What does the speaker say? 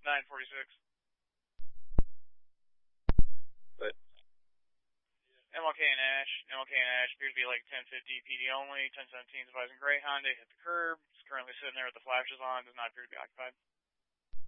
946. But MLK and Ash appears to be like 1050 PD only. 1017 is advising gray Hyundai hit the curb. It's currently sitting there with the flashes on. Does not appear to be occupied.